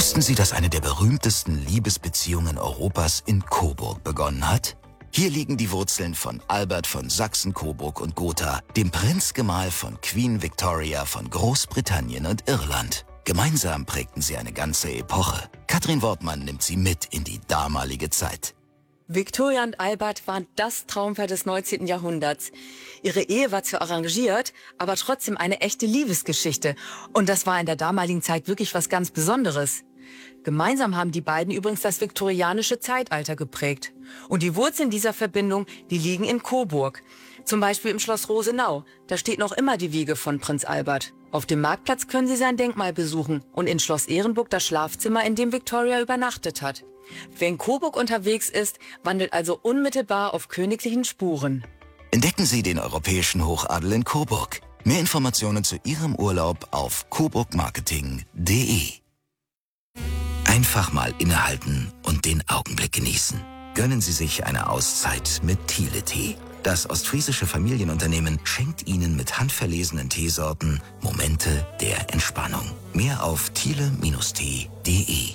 Wussten Sie, dass eine der berühmtesten Liebesbeziehungen Europas in Coburg begonnen hat? Hier liegen die Wurzeln von Albert von Sachsen, Coburg und Gotha, dem Prinzgemahl von Queen Victoria von Großbritannien und Irland. Gemeinsam prägten sie eine ganze Epoche. Katrin Wortmann nimmt sie mit in die damalige Zeit. Victoria und Albert waren das Traumpaar des 19. Jahrhunderts. Ihre Ehe war zwar arrangiert, aber trotzdem eine echte Liebesgeschichte. Und das war in der damaligen Zeit wirklich was ganz Besonderes. Gemeinsam haben die beiden übrigens das viktorianische Zeitalter geprägt. Und die Wurzeln dieser Verbindung, die liegen in Coburg. Zum Beispiel im Schloss Rosenau. Da steht noch immer die Wiege von Prinz Albert. Auf dem Marktplatz können Sie sein Denkmal besuchen und in Schloss Ehrenburg das Schlafzimmer, in dem Victoria übernachtet hat. Wer in Coburg unterwegs ist, wandelt also unmittelbar auf königlichen Spuren. Entdecken Sie den europäischen Hochadel in Coburg. Mehr Informationen zu Ihrem Urlaub auf coburgmarketing.de. Einfach mal innehalten und den Augenblick genießen. Gönnen Sie sich eine Auszeit mit Thiele Tee. Das ostfriesische Familienunternehmen schenkt Ihnen mit handverlesenen Teesorten Momente der Entspannung. Mehr auf thiele-tee.de.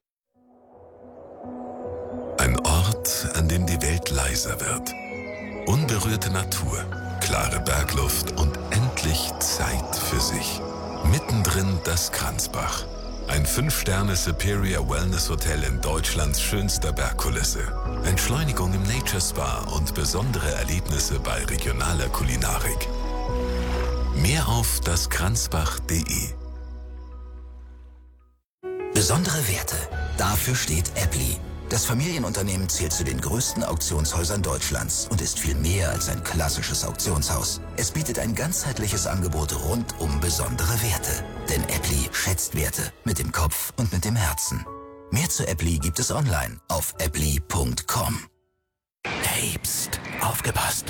Ein Ort, an dem die Welt leiser wird. Unberührte Natur, klare Bergluft und endlich Zeit für sich. Mittendrin das Kranzbach. Ein 5-Sterne Superior Wellness Hotel in Deutschlands schönster Bergkulisse. Entschleunigung im Nature Spa und besondere Erlebnisse bei regionaler Kulinarik. Mehr auf daskranzbach.de. Besondere Werte. Dafür steht Appli. Das Familienunternehmen zählt zu den größten Auktionshäusern Deutschlands und ist viel mehr als ein klassisches Auktionshaus. Es bietet ein ganzheitliches Angebot rund um besondere Werte. Denn Appli schätzt Werte mit dem Kopf und mit dem Herzen. Mehr zu Appli gibt es online auf appli.com. Hey, pst, aufgepasst.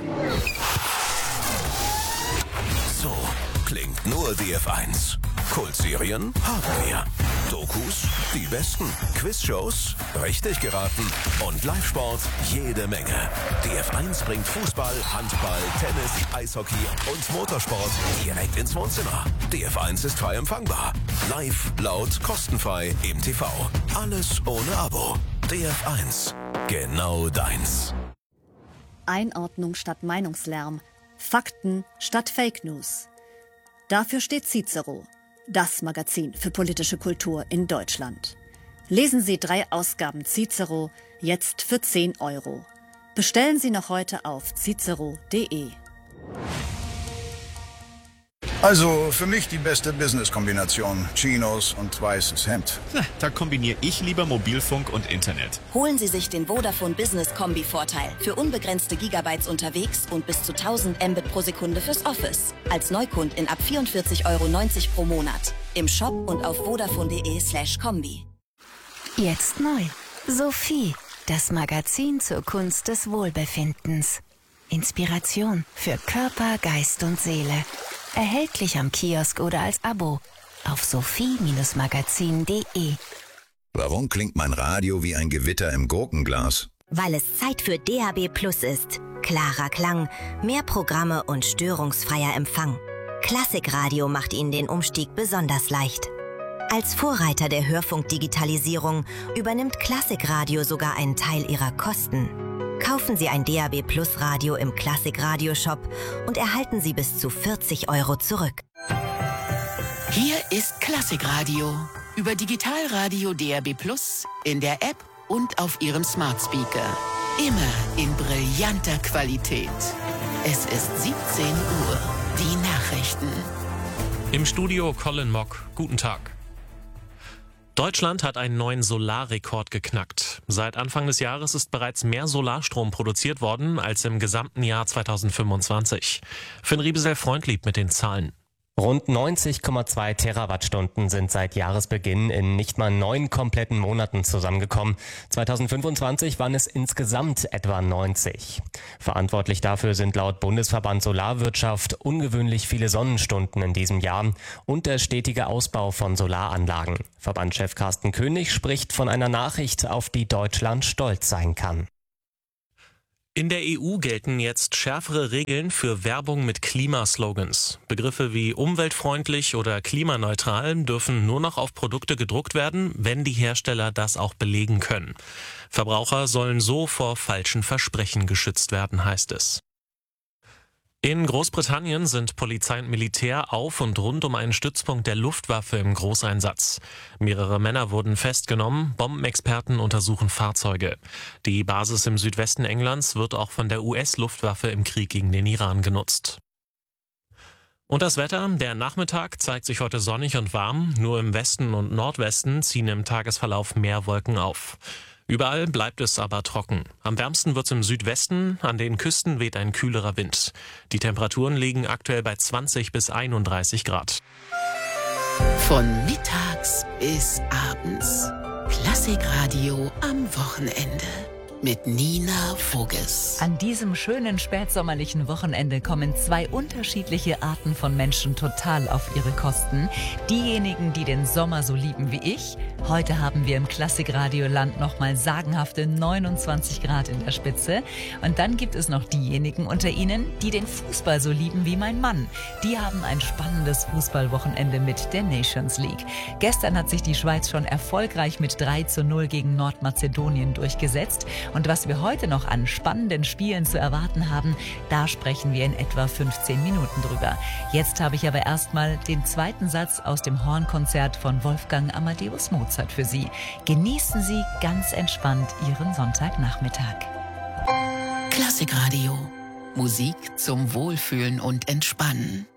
So klingt nur DF1. Kultserien haben wir. Dokus, die besten. Quizshows, richtig geraten. Und Live-Sport, jede Menge. DF1 bringt Fußball, Handball, Tennis, Eishockey und Motorsport direkt ins Wohnzimmer. DF1 ist frei empfangbar. Live, laut, kostenfrei im TV. Alles ohne Abo. DF1, genau deins. Einordnung statt Meinungslärm. Fakten statt Fake News. Dafür steht Cicero, das Magazin für politische Kultur in Deutschland. Lesen Sie 3 Ausgaben Cicero jetzt für 10 €. Bestellen Sie noch heute auf cicero.de. Also für mich die beste Business-Kombination. Chinos und weißes Hemd. Da kombiniere ich lieber Mobilfunk und Internet. Holen Sie sich den Vodafone Business Kombi-Vorteil. Für unbegrenzte Gigabytes unterwegs und bis zu 1000 Mbit pro Sekunde fürs Office. Als Neukundin ab 44,90 € pro Monat. Im Shop und auf vodafone.de/kombi. Jetzt neu. Sophie, das Magazin zur Kunst des Wohlbefindens. Inspiration für Körper, Geist und Seele. Erhältlich am Kiosk oder als Abo auf sophie-magazin.de. Warum klingt mein Radio wie ein Gewitter im Gurkenglas? Weil es Zeit für DAB+ ist. Klarer Klang, mehr Programme und störungsfreier Empfang. Klassikradio macht Ihnen den Umstieg besonders leicht. Als Vorreiter der Hörfunkdigitalisierung übernimmt Klassikradio sogar einen Teil Ihrer Kosten. Kaufen Sie ein DAB+ Radio im Klassikradio-Shop und erhalten Sie bis zu 40 € zurück. Hier ist Klassikradio. Über Digitalradio DAB+, in der App und auf Ihrem Smart Speaker. Immer in brillanter Qualität. Es ist 17 Uhr. Die Nachrichten. Im Studio Colin Mock. Guten Tag. Deutschland hat einen neuen Solarrekord geknackt. Seit Anfang des Jahres ist bereits mehr Solarstrom produziert worden als im gesamten Jahr 2025. Finn Riebesell-Freundlieb mit den Zahlen. Rund 90,2 Terawattstunden sind seit Jahresbeginn in nicht mal 9 kompletten Monaten zusammengekommen. 2025 waren es insgesamt etwa 90. Verantwortlich dafür sind laut Bundesverband Solarwirtschaft ungewöhnlich viele Sonnenstunden in diesem Jahr und der stetige Ausbau von Solaranlagen. Verbandschef Carsten König spricht von einer Nachricht, auf die Deutschland stolz sein kann. In der EU gelten jetzt schärfere Regeln für Werbung mit Klimaslogans. Begriffe wie umweltfreundlich oder klimaneutral dürfen nur noch auf Produkte gedruckt werden, wenn die Hersteller das auch belegen können. Verbraucher sollen so vor falschen Versprechen geschützt werden, heißt es. In Großbritannien sind Polizei und Militär auf und rund um einen Stützpunkt der Luftwaffe im Großeinsatz. Mehrere Männer wurden festgenommen, Bombenexperten untersuchen Fahrzeuge. Die Basis im Südwesten Englands wird auch von der US-Luftwaffe im Krieg gegen den Iran genutzt. Und das Wetter, der Nachmittag zeigt sich heute sonnig und warm, nur im Westen und Nordwesten ziehen im Tagesverlauf mehr Wolken auf. Überall bleibt es aber trocken. Am wärmsten wird es im Südwesten, an den Küsten weht ein kühlerer Wind. Die Temperaturen liegen aktuell bei 20 bis 31 Grad. Von mittags bis abends. Klassikradio am Wochenende. Mit Nina Voges. An diesem schönen spätsommerlichen Wochenende kommen zwei unterschiedliche Arten von Menschen total auf ihre Kosten. Diejenigen, die den Sommer so lieben wie ich. Heute haben wir im Klassikradioland nochmal sagenhafte 29 Grad in der Spitze. Und dann gibt es noch diejenigen unter Ihnen, die den Fußball so lieben wie mein Mann. Die haben ein spannendes Fußballwochenende mit der Nations League. Gestern hat sich die Schweiz schon erfolgreich mit 3:0 gegen Nordmazedonien durchgesetzt. Und was wir heute noch an spannenden Spielen zu erwarten haben, da sprechen wir in etwa 15 Minuten drüber. Jetzt habe ich aber erstmal den zweiten Satz aus dem Hornkonzert von Wolfgang Amadeus Mozart für Sie. Genießen Sie ganz entspannt Ihren Sonntagnachmittag. Klassikradio. Musik zum Wohlfühlen und Entspannen.